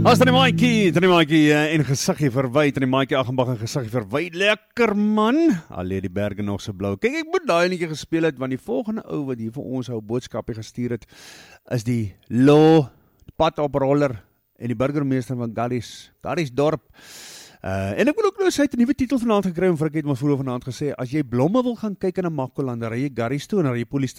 Was dan die maatjie en gesiggie verwy, dan die maatjie Aghenbach en gesiggie verwy, lekker man, al lê die berge nog so blou. Kyk, ek moet daai netjie gespeel het, want die volgende ou wat hier vir ons ou boodskapie gestuur het, is die padoproller en die burgemeester van Garriesdorp. En ek wil ook nou, sy het 'n nuwe titel vanaand gekry, en Frik het my vroeër vanaand gesê, as jy blomme wil gaan kyk in 'n Makkoland, dan ry jy Garries toe en dan ry jy Police